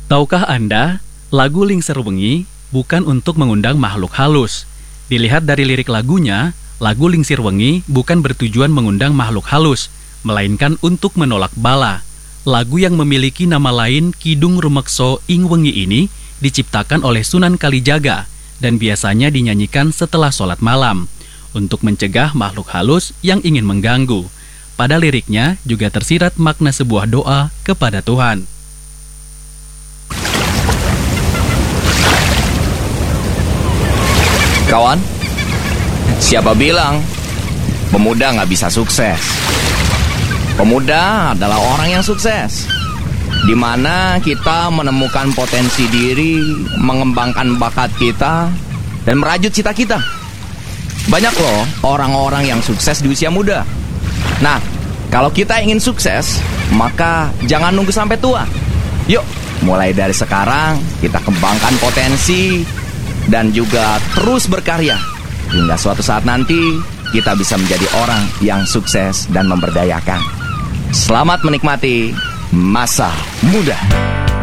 Tahukah Anda, lagu Lingser Wengi bukan untuk mengundang makhluk halus. Dilihat dari lirik lagunya, lagu Lingser Wengi bukan bertujuan mengundang makhluk halus, melainkan untuk menolak bala. Lagu yang memiliki nama lain Kidung Rumekso Ing Wengi ini diciptakan oleh Sunan Kalijaga dan biasanya dinyanyikan setelah sholat malam untuk mencegah makhluk halus yang ingin mengganggu. Pada liriknya juga tersirat makna sebuah doa kepada Tuhan. Kawan, siapa bilang pemuda nggak bisa sukses? Pemuda adalah orang yang sukses, di mana kita menemukan potensi diri, mengembangkan bakat kita, dan merajut cita kita. Banyak loh orang-orang yang sukses di usia muda. Nah, kalau kita ingin sukses, maka jangan nunggu sampai tua. Yuk, mulai dari sekarang kita kembangkan potensi dan juga terus berkarya hingga suatu saat nanti kita bisa menjadi orang yang sukses dan memberdayakan. Selamat menikmati masa muda.